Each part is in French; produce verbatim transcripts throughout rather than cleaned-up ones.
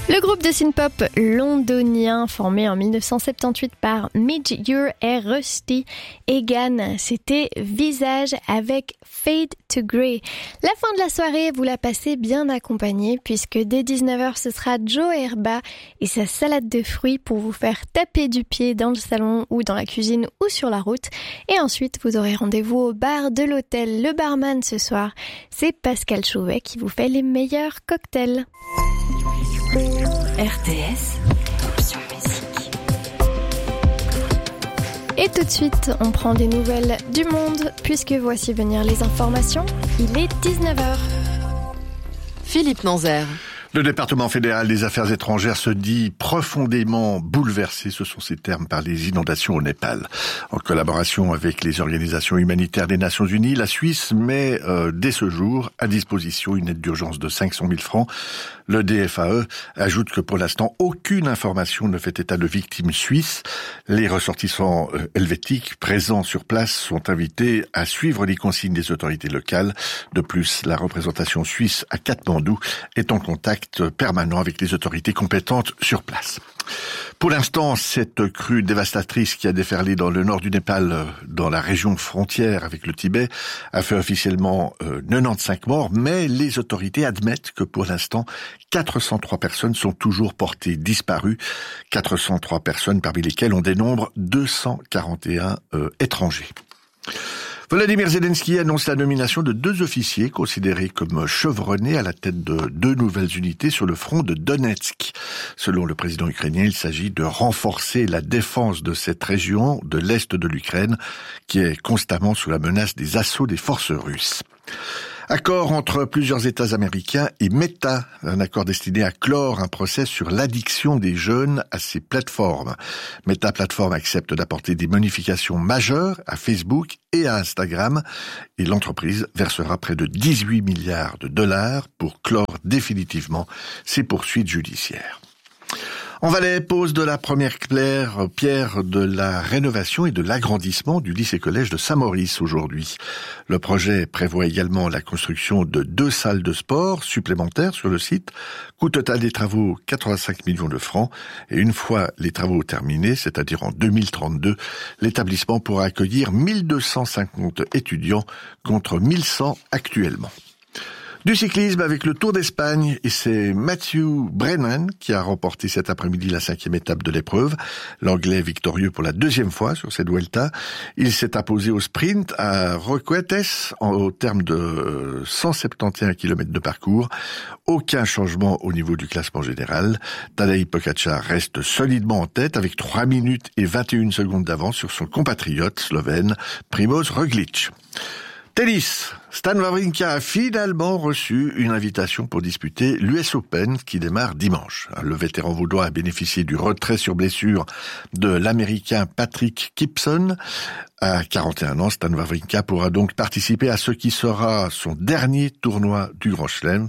Le groupe de synth-pop londonien formé en dix-neuf cent soixante-dix-huit par Midge Ure et Rusty Egan, c'était Visage avec Fade to Grey. La fin de la soirée, vous la passez bien accompagnée puisque dès dix-neuf heures, ce sera Joe Herba et sa salade de fruits pour vous faire taper du pied dans le salon ou dans la cuisine ou sur la route. Et ensuite, vous aurez rendez-vous au bar de l'hôtel. Le barman ce soir, c'est Pascal Chauvet qui vous fait les meilleurs cocktails. R T S, option musique. Et tout de suite, on prend des nouvelles du monde, puisque voici venir les informations. Il est dix-neuf heures. Philippe Nanzer. Le département fédéral des affaires étrangères se dit profondément bouleversé, ce sont ces termes, par les inondations au Népal. En collaboration avec les organisations humanitaires des Nations Unies, la Suisse met euh, dès ce jour à disposition une aide d'urgence de cinq cent mille francs. Le D F A E ajoute que pour l'instant, aucune information ne fait état de victimes suisses. Les ressortissants euh, helvétiques présents sur place sont invités à suivre les consignes des autorités locales. De plus, la représentation suisse à Katmandou est en contact permanent avec les autorités compétentes sur place. Pour l'instant, cette crue dévastatrice qui a déferlé dans le nord du Népal, dans la région frontière avec le Tibet, a fait officiellement euh, quatre-vingt-quinze morts, mais les autorités admettent que pour l'instant, quatre cent trois personnes sont toujours portées disparues. quatre cent trois personnes parmi lesquelles on dénombre deux cent quarante et un euh, étrangers. Volodymyr Zelensky annonce la nomination de deux officiers considérés comme chevronnés à la tête de deux nouvelles unités sur le front de Donetsk. Selon le président ukrainien, il s'agit de renforcer la défense de cette région de l'est de l'Ukraine qui est constamment sous la menace des assauts des forces russes. Accord entre plusieurs États américains et Meta, un accord destiné à clore un procès sur l'addiction des jeunes à ces plateformes. Meta Plateforme accepte d'apporter des modifications majeures à Facebook et à Instagram et l'entreprise versera près de dix-huit milliards de dollars pour clore définitivement ces poursuites judiciaires. En Valais, pose de la première pierre, pierre de la rénovation et de l'agrandissement du lycée-collège de Saint-Maurice aujourd'hui. Le projet prévoit également la construction de deux salles de sport supplémentaires sur le site. Coût total des travaux, quatre-vingt-cinq millions de francs. Et une fois les travaux terminés, c'est-à-dire en deux mille trente-deux, l'établissement pourra accueillir mille deux cent cinquante étudiants contre mille cent actuellement. Du cyclisme avec le Tour d'Espagne et c'est Matthew Brennan qui a remporté cet après-midi la cinquième étape de l'épreuve. L'Anglais victorieux pour la deuxième fois sur cette Vuelta. Il s'est imposé au sprint à Roquetes au terme de cent soixante et onze kilomètres de parcours. Aucun changement au niveau du classement général. Tadej Pogačar reste solidement en tête avec trois minutes et vingt et une secondes d'avance sur son compatriote slovène Primož Roglič. Tennis. Stan Wawrinka a finalement reçu une invitation pour disputer l'U S Open qui démarre dimanche. Le vétéran vaudois a bénéficié du retrait sur blessure de l'Américain Patrick Gibson. À quarante et un ans, Stan Wawrinka pourra donc participer à ce qui sera son dernier tournoi du Grand Chelem.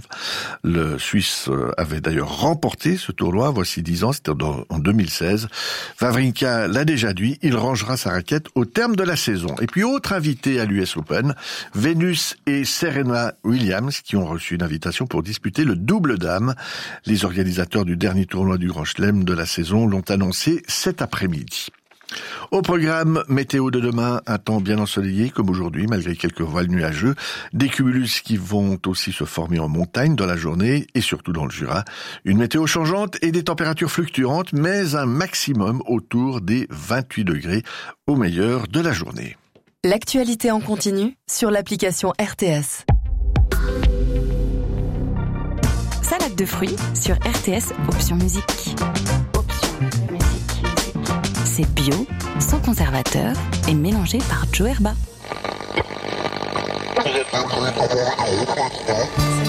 Le Suisse avait d'ailleurs remporté ce tournoi, voici dix ans, c'était en deux mille seize. Wawrinka l'a déjà dit, il rangera sa raquette au terme de la saison. Et puis autre invité à l'U S Open, Venus et Serena Williams qui ont reçu une invitation pour disputer le double dames. Les organisateurs du dernier tournoi du Grand Chelem de la saison l'ont annoncé cet après-midi. Au programme météo de demain, un temps bien ensoleillé comme aujourd'hui malgré quelques voiles nuageux, des cumulus qui vont aussi se former en montagne dans la journée et surtout dans le Jura, une météo changeante et des températures fluctuantes mais un maximum autour des vingt-huit degrés au meilleur de la journée. L'actualité en continu sur l'application R T S. Salade de fruits sur R T S, option musique. Option musique. C'est bio, sans conservateur et mélangé par Joe Herba.